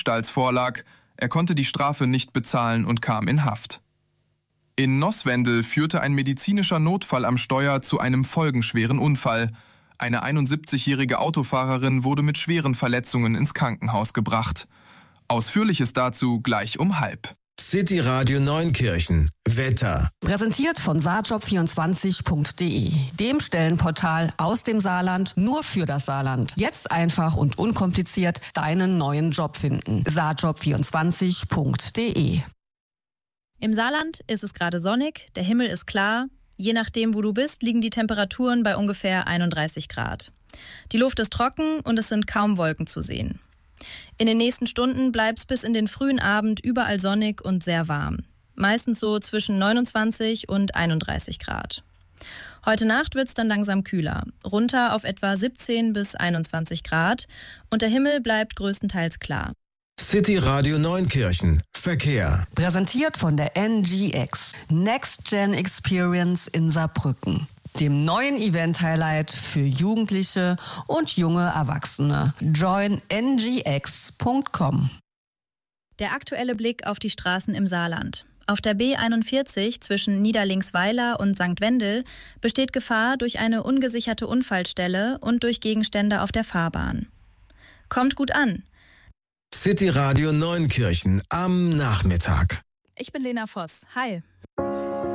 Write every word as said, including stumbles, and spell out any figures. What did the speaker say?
Diebstahls vorlag. Er konnte die Strafe nicht bezahlen und kam in Haft. In Noswendel führte ein medizinischer Notfall am Steuer zu einem folgenschweren Unfall. Eine einundsiebzigjährige Autofahrerin wurde mit schweren Verletzungen ins Krankenhaus gebracht. Ausführliches dazu gleich um halb. City Radio Neunkirchen. Wetter. Präsentiert von saarjob vierundzwanzig punkt de, dem Stellenportal aus dem Saarland nur für das Saarland. Jetzt einfach und unkompliziert deinen neuen Job finden. saarjob vierundzwanzig punkt de. Im Saarland ist es gerade sonnig, der Himmel ist klar. Je nachdem, wo du bist, liegen die Temperaturen bei ungefähr einunddreißig Grad. Die Luft ist trocken und es sind kaum Wolken zu sehen. In den nächsten Stunden bleibt es bis in den frühen Abend überall sonnig und sehr warm. Meistens so zwischen neunundzwanzig und einunddreißig Grad. Heute Nacht wird es dann langsam kühler, runter auf etwa siebzehn bis einundzwanzig Grad und der Himmel bleibt größtenteils klar. City Radio Neunkirchen. Verkehr. Präsentiert von der N G X, Next Gen Experience in Saarbrücken, dem neuen Event-Highlight für Jugendliche und junge Erwachsene. join n g x punkt com. Der aktuelle Blick auf die Straßen im Saarland. Auf der B einundvierzig zwischen Niederlingsweiler und Sankt Wendel besteht Gefahr durch eine ungesicherte Unfallstelle und durch Gegenstände auf der Fahrbahn. Kommt gut an! City Radio Neunkirchen am Nachmittag. Ich bin Lena Voss. Hi.